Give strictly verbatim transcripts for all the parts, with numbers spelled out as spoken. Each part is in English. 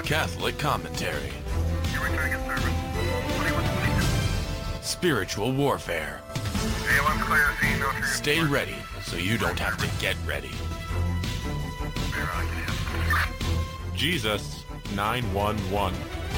Catholic commentary. Spiritual warfare. Stay ready so you don't have to get ready. Jesus nine one one.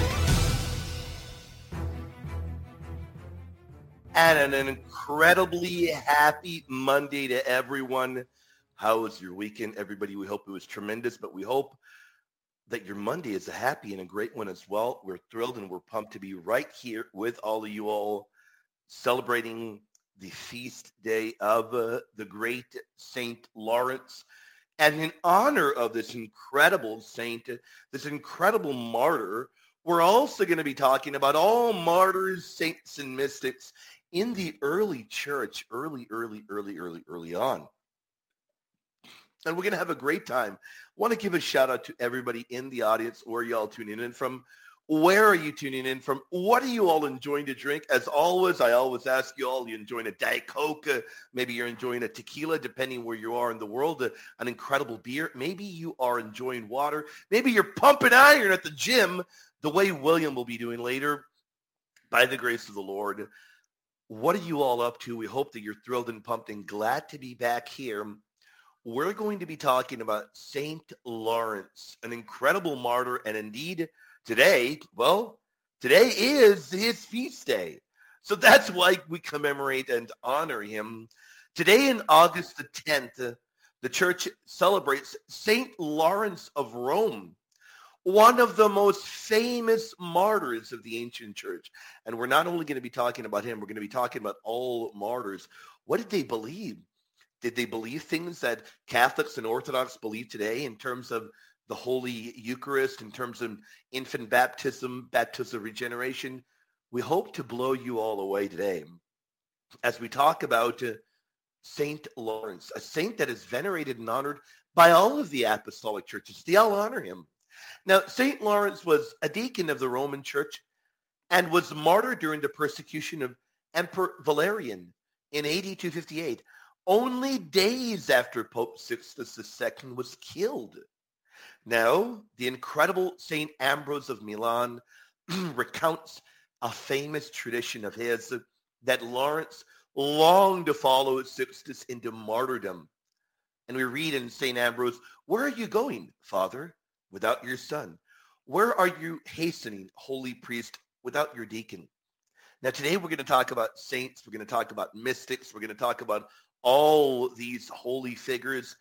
And an incredibly happy Monday to everyone. How was your weekend, everybody? We hope it was tremendous, but we hope that your Monday is a happy and a great one as well. We're thrilled and we're pumped to be right here with all of you all celebrating the feast day of uh, the great Saint Lawrence. And in honor of this incredible saint, this incredible martyr, we're also going to be talking about all martyrs, saints, and mystics in the early church, early, early, early, early, early on. And we're going to have a great time. I want to give a shout out to everybody in the audience. Where are you all tuning in from? Where are you tuning in from? What are you all enjoying to drink? As always, I always ask you all, you enjoying a Diet Coke? Uh, maybe you're enjoying a tequila, depending where you are in the world, uh, an incredible beer. Maybe you are enjoying water. Maybe you're pumping iron at the gym, the way William will be doing later. By the grace of the Lord, what are you all up to? We hope that you're thrilled and pumped and glad to be back here. We're going to be talking about Saint Lawrence, an incredible martyr, and indeed today, well, today is his feast day. So that's why we commemorate and honor him. Today in August the tenth, the church celebrates Saint Lawrence of Rome, one of the most famous martyrs of the ancient church. And we're not only going to be talking about him, we're going to be talking about all martyrs. What did they believe? Did they believe things that Catholics and Orthodox believe today in terms of the Holy Eucharist, in terms of infant baptism, baptism of regeneration? We hope to blow you all away today as we talk about uh, Saint Lawrence, a saint that is venerated and honored by all of the apostolic churches. They all honor him. Now, Saint Lawrence was a deacon of the Roman Church and was martyred during the persecution of Emperor Valerian in A D two fifty-eight. Only days after Pope Sixtus the Second was killed. Now, the incredible Saint Ambrose of Milan recounts a famous tradition of his that Lawrence longed to follow Sixtus into martyrdom. And we read in Saint Ambrose, "Where are you going, Father, without your son? Where are you hastening, holy priest, without your deacon?" Now, today we're going to talk about saints. We're going to talk about mystics. We're going to talk about all these holy figures.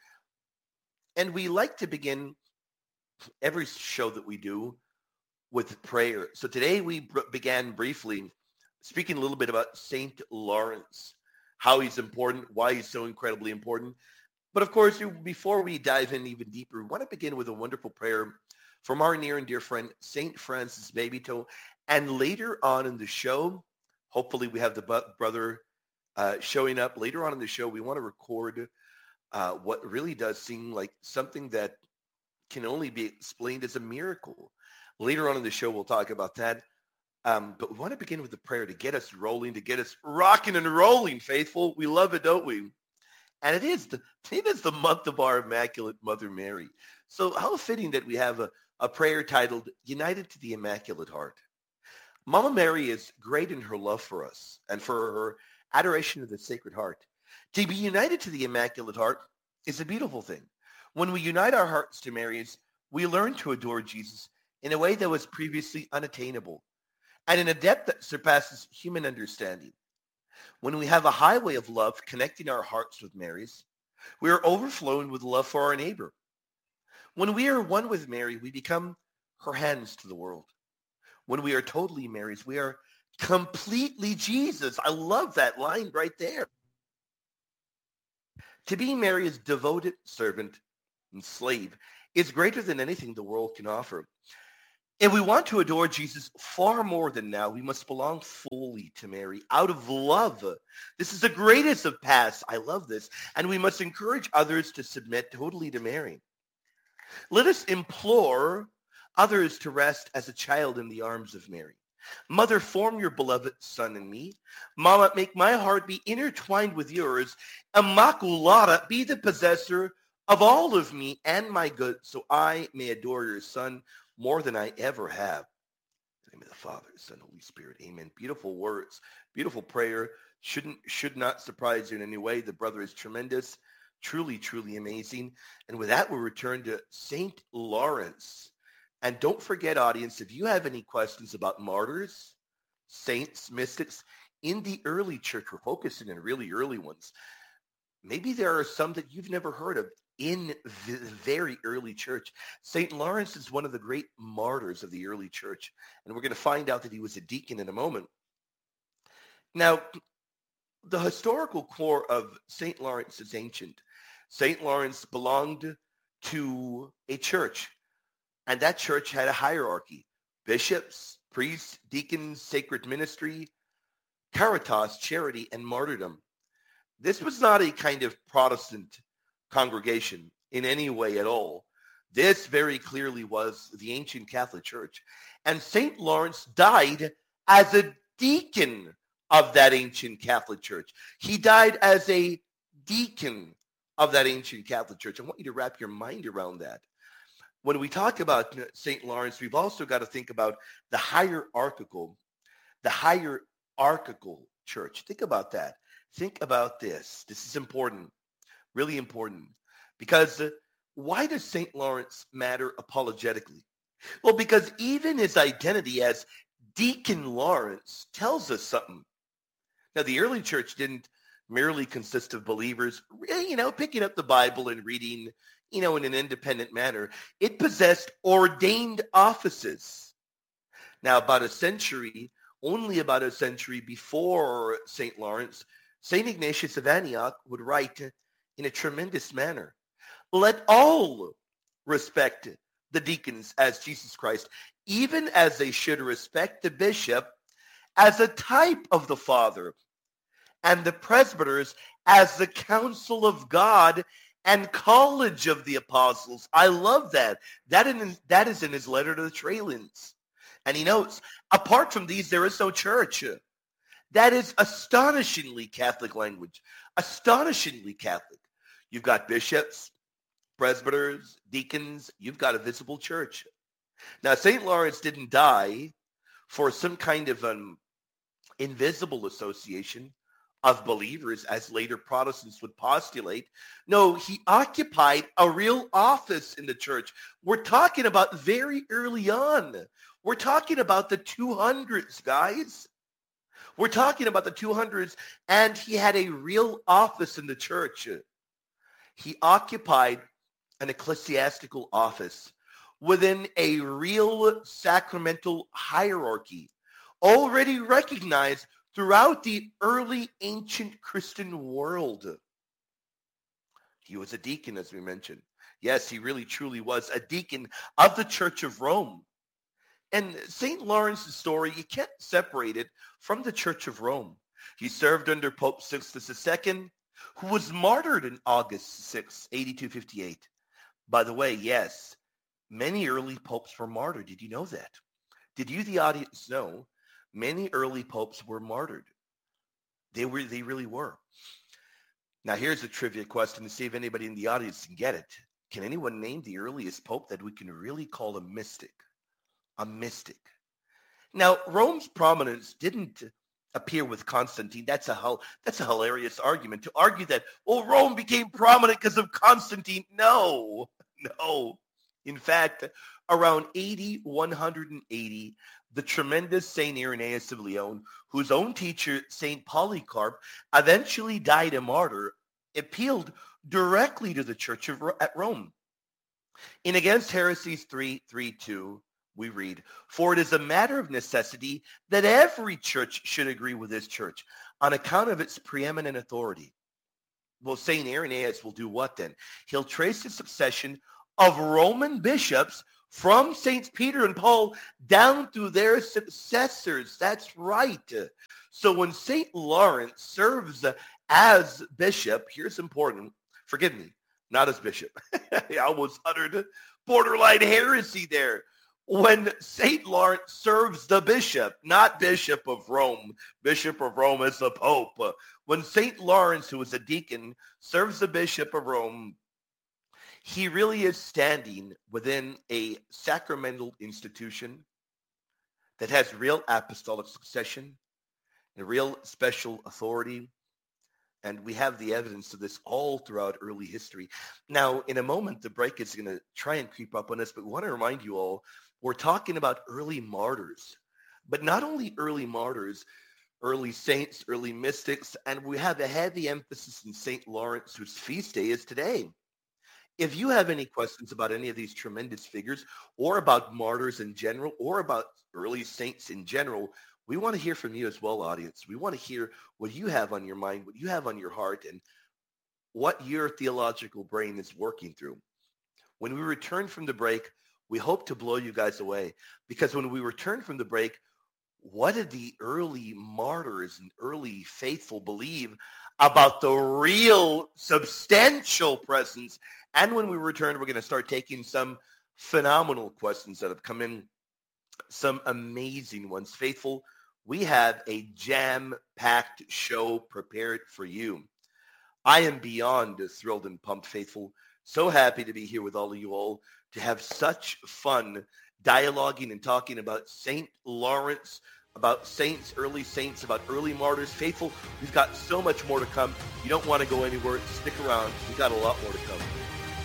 And we like to begin every show that we do with prayer. So today we b- began briefly speaking a little bit about Saint Lawrence, how he's important, why he's so incredibly important. But of course, before we dive in even deeper, we want to begin with a wonderful prayer from our near and dear friend, Saint Francis Babytoe. And later on in the show, hopefully we have the bu- brother Uh, showing up later on in the show. We want to record uh, what really does seem like something that can only be explained as a miracle. Later on in the show, we'll talk about that. Um, but we want to begin with the prayer to get us rolling, to get us rocking and rolling, faithful. We love it, don't we? And it is the, it is the month of our Immaculate Mother Mary. So how fitting that we have a, a prayer titled United to the Immaculate Heart. Mama Mary is great in her love for us and for her adoration of the Sacred Heart. To be united to the Immaculate Heart is a beautiful thing. When we unite our hearts to Mary's, we learn to adore Jesus in a way that was previously unattainable and in a depth that surpasses human understanding. When we have a highway of love connecting our hearts with Mary's, we are overflowing with love for our neighbor. When we are one with Mary, we become her hands to the world. When we are totally Mary's, we are completely Jesus. I love that line right there. To be Mary's devoted servant and slave is greater than anything the world can offer. And we want to adore Jesus far more than now. We must belong fully to Mary out of love. This is the greatest of paths. I love this. And we must encourage others to submit totally to Mary. Let us implore others to rest as a child in the arms of Mary. Mother, form your beloved son in me. Mama, make my heart be intertwined with yours. Immaculata, be the possessor of all of me and my good, so I may adore your son more than I ever have. In the name of the Father, Son, Holy Spirit. Amen. Beautiful words, beautiful prayer. Shouldn't, should not surprise you in any way. The brother is tremendous, truly, truly amazing. And with that, we'll return to Saint Lawrence. And don't forget, audience, if you have any questions about martyrs, saints, mystics, in the early church, we're focusing on really early ones. Maybe there are some that you've never heard of in the very early church. Saint Lawrence is one of the great martyrs of the early church. And we're going to find out that he was a deacon in a moment. Now, the historical core of Saint Lawrence is ancient. Saint Lawrence belonged to a church, and that church had a hierarchy: bishops, priests, deacons, sacred ministry, caritas, charity, and martyrdom. This was not a kind of Protestant congregation in any way at all. This very clearly was the ancient Catholic Church. And Saint Lawrence died as a deacon of that ancient Catholic Church. He died as a deacon of that ancient Catholic Church. I want you to wrap your mind around that. When we talk about Saint Lawrence, we've also got to think about the hierarchical, the hierarchical church. Think about that. Think about this. This is important, really important. Because uh, why does Saint Lawrence matter apologetically? Well, because even his identity as Deacon Lawrence tells us something. Now, the early church didn't merely consist of believers, you know, picking up the Bible and reading, you know, in an independent manner. It possessed ordained offices. Now, about a century, only about a century before Saint Lawrence, Saint Ignatius of Antioch would write in a tremendous manner, "Let all respect the deacons as Jesus Christ, even as they should respect the bishop as a type of the Father, and the presbyters as the council of God and college of the apostles." I love that. That, in, that is in his letter to the Trallians. And he notes, apart from these, there is no church. That is astonishingly Catholic language. Astonishingly Catholic. You've got bishops, presbyters, deacons. You've got a visible church. Now, Saint Lawrence didn't die for some kind of an invisible association of believers, as later Protestants would postulate. No, he occupied a real office in the church. We're talking about very early on. We're talking about the two hundreds, guys. We're talking about the two hundreds, and he had a real office in the church. He occupied an ecclesiastical office within a real sacramental hierarchy, already recognized throughout the early ancient Christian world. He was a deacon, as we mentioned. Yes, he really truly was a deacon of the Church of Rome. And Saint Lawrence's story, you can't separate it from the Church of Rome. He served under Pope Sixtus the Second, who was martyred in August sixth, eighty-two fifty-eight. By the way, yes, many early popes were martyred. Did you know that? Did you, the audience, know many early popes were martyred? They were, they really were. Now, here's a trivia question to see if anybody in the audience can get it. Can anyone name the earliest pope that we can really call a mystic? A mystic. Now, Rome's prominence didn't appear with Constantine. That's a that's a hilarious argument to argue that, well, Rome became prominent because of Constantine. No, no. In fact, around A D one eighty, the tremendous Saint Irenaeus of Lyon, whose own teacher, Saint Polycarp, eventually died a martyr, appealed directly to the Church of at Rome. In Against Heresies three thirty-two, we read, "For it is a matter of necessity that every church should agree with this church on account of its preeminent authority." Well, Saint Irenaeus will do what then? He'll trace the succession of Roman bishops from Saints Peter and Paul down through their successors. That's right. So when Saint Lawrence serves as bishop, here's important. Forgive me, not as bishop. I almost uttered borderline heresy there. When Saint Lawrence serves the bishop, not Bishop of Rome, Bishop of Rome is the Pope. When Saint Lawrence, who was a deacon, serves the Bishop of Rome, He really is standing within a sacramental institution that has real apostolic succession and real special authority. And we have the evidence of this all throughout early history. Now, in a moment, the break is going to try and creep up on us, but we want to remind you all, we're talking about early martyrs, but not only early martyrs, early saints, early mystics, and we have a heavy emphasis in Saint Lawrence, whose feast day is today. If you have any questions about any of these tremendous figures or about martyrs in general or about early saints in general, we want to hear from you as well, audience. We want to hear what you have on your mind, what you have on your heart, and what your theological brain is working through. When we return from the break, we hope to blow you guys away, because when we return from the break, what did the early martyrs and early faithful believe about the real substantial presence? And when we return, we're going to start taking some phenomenal questions that have come in, some amazing ones. Faithful, we have a jam-packed show prepared for you. I am beyond thrilled and pumped, Faithful. So happy to be here with all of you all, to have such fun dialoguing and talking about Saint Lawrence, about saints, early saints, about early martyrs. Faithful, we've got so much more to come. You don't want to go anywhere. Stick around. We've got a lot more to come.